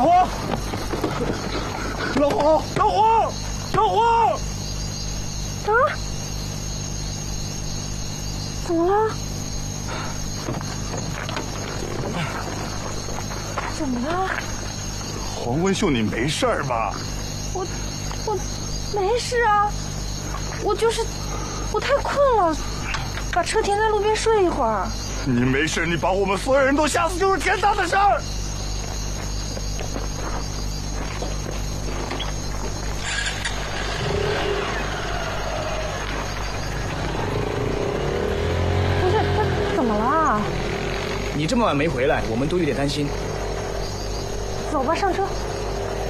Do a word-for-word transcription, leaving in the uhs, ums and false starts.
老黄，老黄，老黄，老黄！ 啊？怎么了？怎么了？ 黄文秀，你没事吧？ 我我没事啊，我就是我太困了，把车停在路边睡一会儿。 你没事，你把我们所有人都吓死就是天大的事儿。 不是，他怎么了？ 你这么晚没回来，我们都有点担心。 走吧，上车。